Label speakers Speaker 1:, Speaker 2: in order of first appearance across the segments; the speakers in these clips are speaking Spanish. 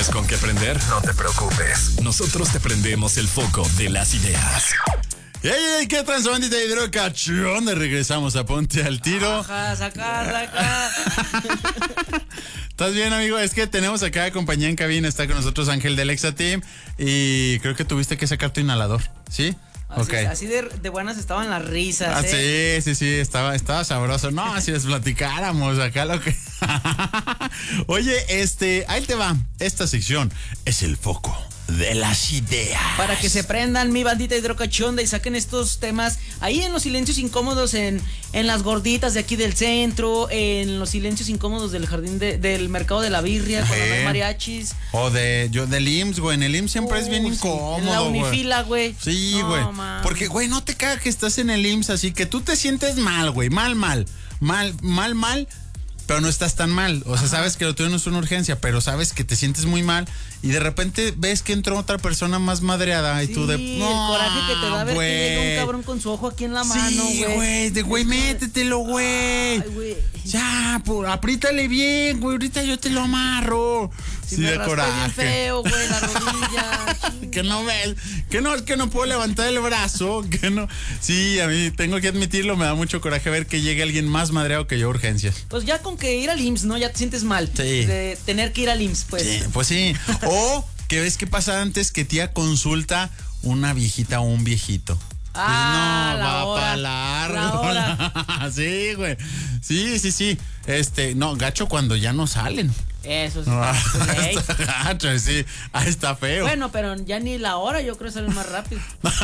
Speaker 1: tienes con qué prender? No te preocupes. Nosotros te prendemos el foco de las ideas.
Speaker 2: ¡Ey, qué transbandita de hidrocachón! Regresamos a Ponte al Tiro.
Speaker 3: Ajá, saca.
Speaker 2: ¿Estás bien, amigo? Es que tenemos acá compañía en cabina. Está con nosotros Ángel del Exa Team. Y creo que tuviste que sacar tu inhalador, ¿sí?
Speaker 3: Así de buenas estaban las risas.
Speaker 2: Sí, estaba sabroso. No, si les platicáramos acá lo que... Oye, ahí te va. Esta sección es el foco de las ideas.
Speaker 3: Para que se prendan, mi bandita hidrocachonda, y saquen estos temas ahí en los silencios incómodos, en las gorditas de aquí del centro, en los silencios incómodos del jardín del mercado de la birria, con los mariachis.
Speaker 2: O del IMSS, güey. En el IMSS siempre es bien incómodo,
Speaker 3: en la unifila, güey.
Speaker 2: Sí, güey. Porque, güey, no te cagas que estás en el IMSS, así que tú te sientes mal, güey. Mal. Pero no estás tan mal. O sea, sabes que lo tuyo no es una urgencia, pero sabes que te sientes muy mal. Y de repente ves que entró otra persona más madreada. Y tú de...
Speaker 3: No, el coraje que te da ver que llega un cabrón con su ojo aquí en la mano, güey.
Speaker 2: Sí, güey, métetelo, güey. Ay, güey. Ya, apriétale bien, güey. Ahorita yo te lo amarro.
Speaker 3: Si me raspé bien feo, güey, la rodilla.
Speaker 2: Que no ves, que no puedo levantar el brazo, que no. Sí, a mí tengo que admitirlo, me da mucho coraje ver que llegue alguien más madreado que yo a urgencias.
Speaker 3: Pues ya con que ir al IMSS, ¿no? Ya te sientes mal.
Speaker 2: Sí.
Speaker 3: De tener que ir al IMSS, pues.
Speaker 2: Sí, pues sí. O que ves que pasa antes que tía consulta una viejita o un viejito.
Speaker 3: Ah,
Speaker 2: pues no, va para largo. Sí, güey. Sí. No, gacho cuando ya no salen.
Speaker 3: Eso sí.
Speaker 2: Está gacho, sí. Ahí está feo.
Speaker 3: Bueno, pero ya ni la hora, yo creo que sale más rápido.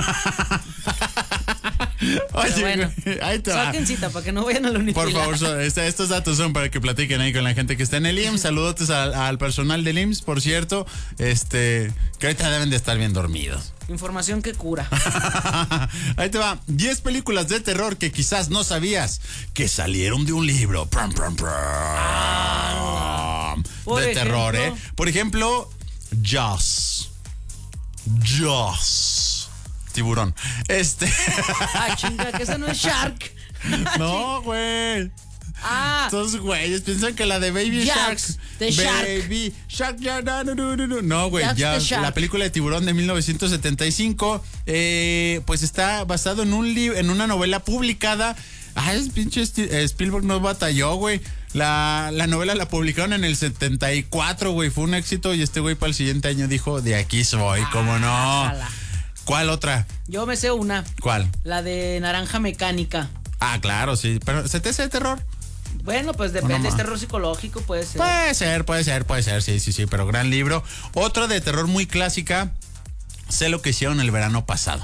Speaker 2: Oye,
Speaker 3: bueno,
Speaker 2: ahí te va.
Speaker 3: Saquen cita para que no vayan a la universidad.
Speaker 2: Por favor, estos datos son para que platiquen ahí con la gente que está en el IMSS. Saludos al personal del IMSS, por cierto. Que ahorita deben de estar bien dormidos.
Speaker 3: Información que cura.
Speaker 2: Ahí te va. 10 películas de terror que quizás no sabías que salieron de un libro. De terror, ¿eh? Por ejemplo, Jaws. Tiburón.
Speaker 3: Chinga, que esa no es Shark.
Speaker 2: No, güey. Estos güeyes piensan que la de Baby Shark. Baby Shark, ya, no. No, güey, ya la película de Tiburón de 1975, pues está basado en en una novela publicada. Es pinche Spielberg no batalló, güey. La novela la publicaron en el 74, güey. Fue un éxito y este güey para el siguiente año dijo, de aquí soy, ¿cómo no? ¿Cuál otra?
Speaker 3: Yo me sé una.
Speaker 2: ¿Cuál?
Speaker 3: La de Naranja Mecánica.
Speaker 2: Claro, sí. Pero ¿se te hace de terror?
Speaker 3: Bueno, pues depende, es terror psicológico, puede ser.
Speaker 2: Puede ser, sí, pero gran libro. Otra de terror muy clásica, Sé lo que hicieron el verano pasado.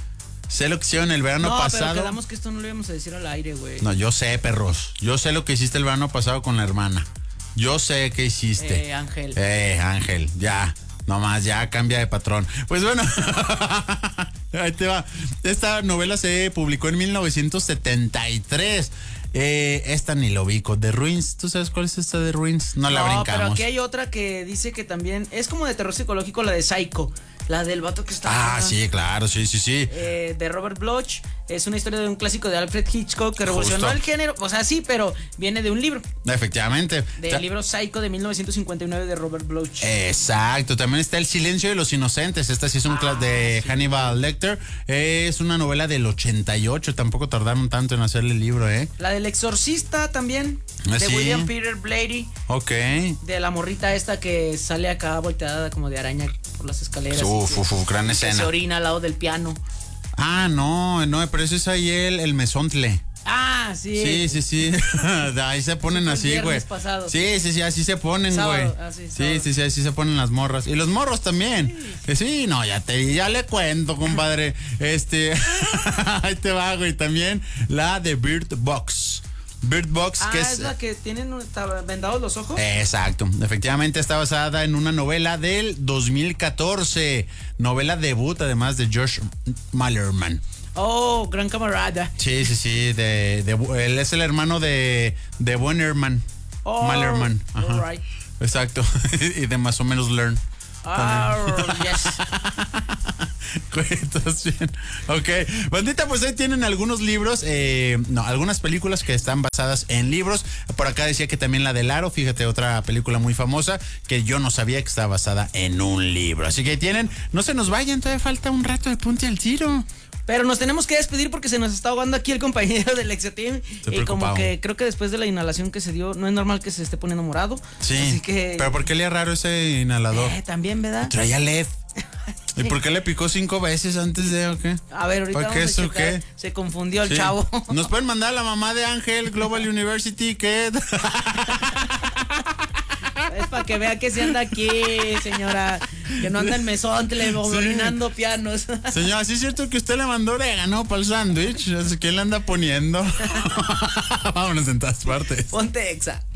Speaker 3: No, pero quedamos que esto no lo íbamos a decir al aire, güey.
Speaker 2: No, yo sé, perros. Yo sé lo que hiciste el verano pasado con la hermana. Yo sé qué hiciste.
Speaker 3: Ángel.
Speaker 2: Ángel, ya. Nomás, ya cambia de patrón. Pues bueno, ahí te va. Esta novela se publicó en 1973. Esta ni lo ubico. The Ruins. ¿Tú sabes cuál es esta de Ruins? No la brincamos.
Speaker 3: Pero aquí hay otra que dice que también es como de terror psicológico, la de Psycho. La del vato que está...
Speaker 2: sí, claro, sí.
Speaker 3: De Robert Bloch. Es una historia de un clásico de Alfred Hitchcock que revolucionó el género. O sea, sí, pero viene de un libro.
Speaker 2: Efectivamente.
Speaker 3: Del libro Psycho de 1959 de Robert Bloch.
Speaker 2: Exacto. También está El silencio de los inocentes. Esta sí es un de Hannibal Lecter. Es una novela del 88. Tampoco tardaron tanto en hacerle el libro, ¿eh?
Speaker 3: La del exorcista también. De William Peter Blatty.
Speaker 2: Ok.
Speaker 3: De la morrita esta que sale acá volteada como de araña por las escaleras.
Speaker 2: Gran escena.
Speaker 3: Se orina al lado del piano.
Speaker 2: No, pero eso es ahí el mesontle.
Speaker 3: Sí.
Speaker 2: Sí. Ahí se ponen así, güey. Sí, así se ponen, güey. Sí, así se ponen las morras. Y los morros también. Sí, no, ya le cuento, compadre. Ahí te va, güey. También la de Bird Box. Bird Box, que es
Speaker 3: la que tienen vendados los ojos.
Speaker 2: Exacto, efectivamente está basada en una novela del 2014, novela debut además de Josh Malerman.
Speaker 3: Gran camarada.
Speaker 2: Sí, él es el hermano de Malerman. Ajá.
Speaker 3: Right.
Speaker 2: Exacto, y de más o menos Learn.
Speaker 3: Yes.
Speaker 2: Cuentos bien. Ok. Bandita, pues ahí tienen algunos libros, algunas películas que están basadas en libros. Por acá decía que también la de Aro, fíjate, otra película muy famosa que yo no sabía que estaba basada en un libro. Así que ahí tienen, no se nos vayan, todavía falta un rato de Ponte al Tiro.
Speaker 3: Pero nos tenemos que despedir porque se nos está ahogando aquí el compañero del Exoteam. Y como que creo que después de la inhalación que se dio, no es normal que se esté poniendo morado.
Speaker 2: Sí.
Speaker 3: Así que...
Speaker 2: Pero ¿por qué le raro ese inhalador?
Speaker 3: También, ¿verdad?
Speaker 2: Traía LED. ¿Y por qué le picó 5 veces antes de o qué?
Speaker 3: A ver, ahorita vamos a checar. ¿Qué? Se confundió el chavo.
Speaker 2: Nos pueden mandar a la mamá de Ángel, Global University, ¿qué?
Speaker 3: Es para que vea que se anda aquí, señora. Que no anda en mesón, orinando pianos.
Speaker 2: Señora, ¿sí es cierto que usted le mandó orégano para el sándwich? ¿Quién le anda poniendo? Vámonos en todas partes.
Speaker 3: Ponte Exa.